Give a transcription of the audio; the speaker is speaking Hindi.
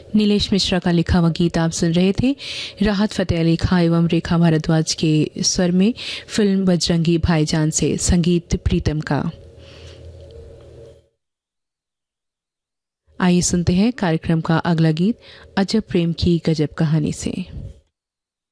नीलेश मिश्रा का लिखा हुआ गीत आप सुन रहे थे। राहत फतेह अली खां एवं रेखा भारद्वाज के स्वर में फिल्म बजरंगी भाईजान से संगीत प्रीतम का। आइए सुनते हैं कार्यक्रम का अगला गीत अजब प्रेम की गजब कहानी से।